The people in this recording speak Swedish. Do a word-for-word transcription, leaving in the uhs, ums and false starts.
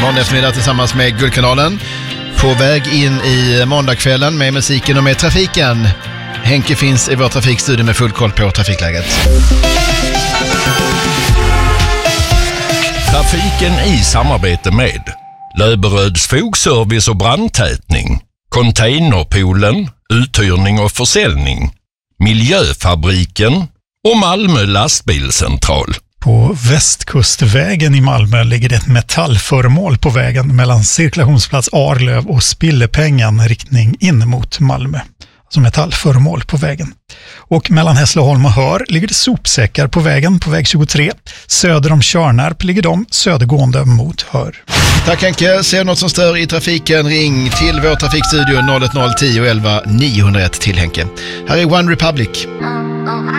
Måndag eftermiddag tillsammans med Guldkanalen. På väg in i måndagskvällen med musiken och med trafiken. Henke finns i vår trafikstudio med full koll på trafikläget. Trafiken i samarbete med Löberöds fogservice och brandtätning, Containerpoolen, uthyrning och försäljning, Miljöfabriken och Malmö lastbilscentral. På Västkustvägen i Malmö ligger det ett metallföremål på vägen mellan cirkulationsplats Arlöv och Spillepengen riktning in mot Malmö. Alltså metallföremål på vägen. Och mellan Hässleholm och Hör ligger det sopsäckar på vägen på väg tjugotre. Söder om Tjörnarp ligger de södergående mot Hör. Tack Henke. Ser något som stör i trafiken, ring till vår trafikstudio noll ett noll tio elva niohundraett till Henke. Här är One Republic.